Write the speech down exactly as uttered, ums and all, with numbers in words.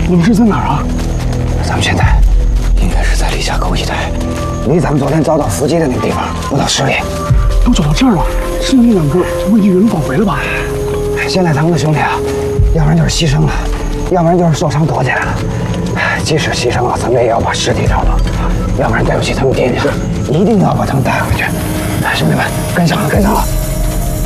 你们是在哪儿啊？ 咱们现在应该是在李家沟一带，离咱们昨天遭到伏击的那个地方不到十里。 都走到这儿了，剩下那两个估计原路返回了吧？ 现在咱们的兄弟啊，要不然就是牺牲了，要不然就是受伤躲起来了。即使牺牲了，咱们也要把尸体找到，要不然对不起他们爹娘，一定要把他们带回去。兄弟们，跟上了，跟上了！